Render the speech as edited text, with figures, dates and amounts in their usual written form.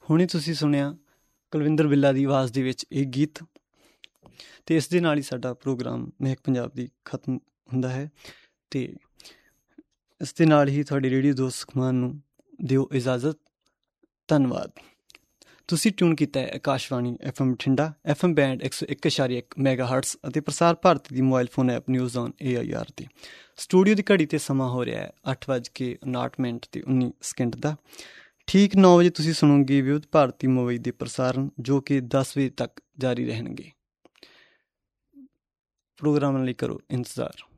ਹੁਣੇ ਤੁਸੀਂ ਸੁਣਿਆ ਕੁਲਵਿੰਦਰ ਬਿੱਲਾ ਦੀ ਆਵਾਜ਼ ਦੇ ਵਿੱਚ ਇਹ ਗੀਤ, ਅਤੇ ਇਸ ਦੇ ਨਾਲ ਹੀ ਸਾਡਾ ਪ੍ਰੋਗਰਾਮ ਮਹਿਕ ਪੰਜਾਬ ਦੀ ਖਤਮ ਹੁੰਦਾ ਹੈ। ਅਤੇ ਇਸ ਦੇ ਨਾਲ ਹੀ ਤੁਹਾਡੇ ਰੇਡੀਓ ਦੋਸਤ ਸੁਖਮਾਨ ਨੂੰ ਦਿਓ ਇਜਾਜ਼ਤ। ਧੰਨਵਾਦ। ਤੁਸੀਂ ਟਿਊਨ ਕੀਤਾ ਹੈ Akashvani FM Bathinda, FM band 101.1 megahertz ਅਤੇ ਪ੍ਰਸਾਰ ਭਾਰਤੀ ਦੀ mobile phone app news on AIR 'ਤੇ। ਸਟੂਡੀਓ ਦੀ ਘੜੀ 'ਤੇ ਸਮਾਂ ਹੋ ਰਿਹਾ ਹੈ 8:59 ਦਾ। ਠੀਕ 9 ਵਜੇ ਤੁਸੀਂ ਸੁਣੋਗੇ ਵਿਵਧ ਭਾਰਤੀ ਮੁੰਬਈ ਦੇ ਪ੍ਰਸਾਰਣ, ਜੋ ਕਿ 10 ਵਜੇ ਤੱਕ ਜਾਰੀ ਰਹਿਣਗੇ। ਪ੍ਰੋਗਰਾਮਾਂ ਲਈ ਕਰੋ ਇੰਤਜ਼ਾਰ।